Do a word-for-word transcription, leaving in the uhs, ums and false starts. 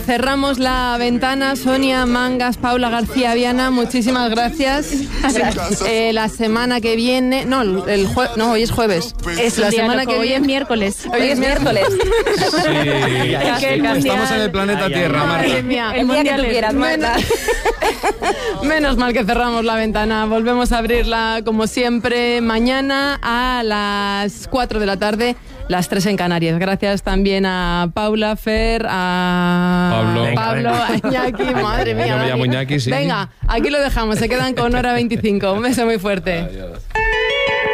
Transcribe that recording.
Cerramos la ventana. Sonia Mangas, Paula García Viana, muchísimas gracias. Gracias. Eh, la semana que viene, no, el jue, no, hoy es jueves. Es la semana que hoy viene es miércoles. Hoy es miércoles. Sí, estamos en el planeta Ay, ay, Tierra, ay. Marta. Madre mía. El día que tú quieras, Marta. Menos mal que cerramos la ventana. Volvemos a abrirla como siempre mañana a las cuatro de la tarde, las tres en Canarias. Gracias también a Paula, Fer, a Pablo. Venga, Pablo, venga. a Iñaki. Madre mía. Yo me llamo Iñaki, sí. Venga, aquí lo dejamos. Se quedan con hora veinticinco. Un beso muy fuerte. Adiós.